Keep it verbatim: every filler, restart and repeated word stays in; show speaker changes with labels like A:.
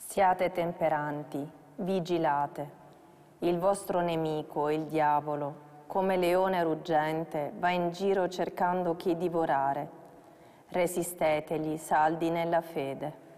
A: Siate temperanti, vigilate. Il vostro nemico, il diavolo, come leone ruggente, va in giro cercando chi divorare. Resistetegli saldi nella fede.